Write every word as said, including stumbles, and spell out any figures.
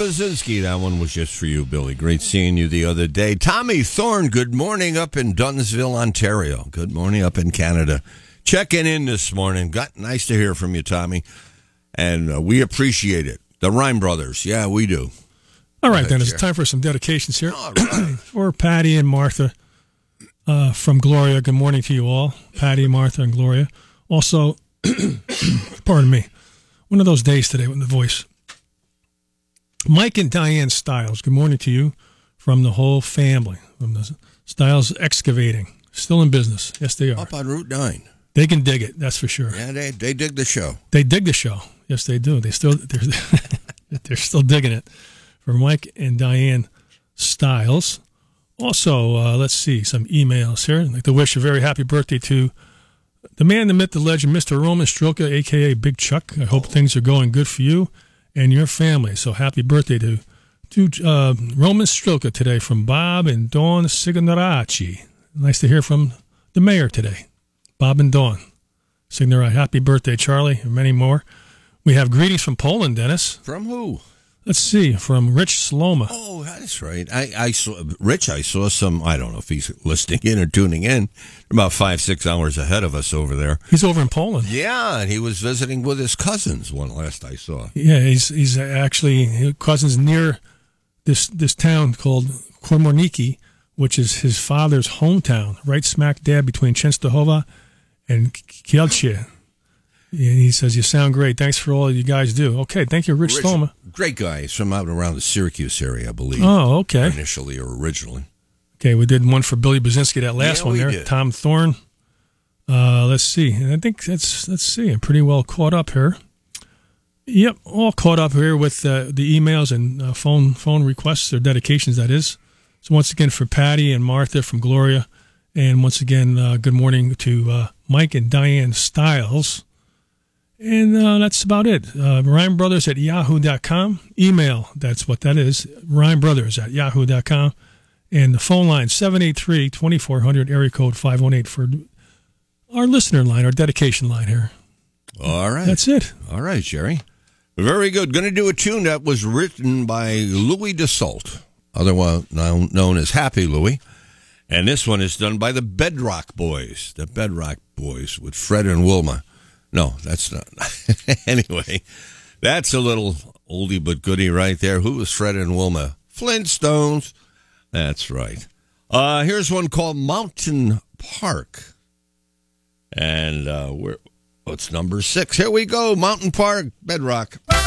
Basinski. That one was just for you, Billy. Great seeing you the other day. Tommy Thorne, good morning up in Dunsville, Ontario. Good morning up in Canada. Checking in this morning. Got nice to hear from you, Tommy. And uh, we appreciate it. The Rhyme Brothers. Yeah, we do. All right, then. It's time for some dedications here. All right. For Patty and Martha uh, from Gloria. Good morning to you all. Patty, Martha, and Gloria. Also, pardon me, one of those days today with the voice. Mike and Diane Stiles, good morning to you from the whole family, from the Stiles Excavating. Still in business. Yes, they are. Up on Route nine. They can dig it, that's for sure. Yeah, they they dig the show. They dig the show. Yes, they do. They still they're, they're still digging it. For Mike and Diane Stiles. Also, uh, let's see, some emails here. I'd like to wish a very happy birthday to the man, the myth, the legend, Mister Roman Strelka, a k a. Big Chuck. I hope things are going good for you and your family. So happy birthday to to uh, Roman Strelka today from Bob and Dawn Signoracci. Nice to hear from the mayor today, Bob and Dawn Signoracci. Happy birthday, Charlie, and many more. We have greetings from Poland, Dennis. From who? Let's see, from Rich Sloma. Oh, that's right. I, I saw Rich. I saw some. I don't know if he's listening in or tuning in. About five, six hours ahead of us over there. He's over in Poland. Yeah, and he was visiting with his cousins. One last I saw. Yeah, he's he's actually his cousins near this this town called Kormoniki, which is his father's hometown, right smack dab between Częstochowa and Kielce. And he says, you sound great. Thanks for all you guys do. Okay, thank you, Rich, Rich Sloma. Great guy. He's from out around the Syracuse area, I believe. Oh, okay. Initially or originally. Okay, we did one for Billy Basinski, that last yeah, one we there. Did. Tom Thorne. Uh, let's see. And I think that's, let's see, I'm pretty well caught up here. Yep, all caught up here with uh, the emails and uh, phone phone requests or dedications, that is. So once again, for Patty and Martha from Gloria. And once again, uh, good morning to uh, Mike and Diane Stiles. And uh, that's about it. Uh, Rhyme Brothers at yahoo dot com. Email, that's what that is. Rhyme Brothers at yahoo dot com. And the phone line, seven eight three, two four zero zero, area code five one eight for our listener line, our dedication line here. All right. That's it. All right, Jerry. Very good. Going to do a tune that was written by Louis Dassault, otherwise known as Happy Louie. And this one is done by the Bedrock Boys. The Bedrock Boys with Fred and Wilma. No, that's not. Anyway, that's a little oldie but goodie right there. Who was Fred and Wilma? Flintstones. That's right. Uh, here's one called Mountain Park. And uh, we're, what's number six? Here we go. Mountain Park, Bedrock.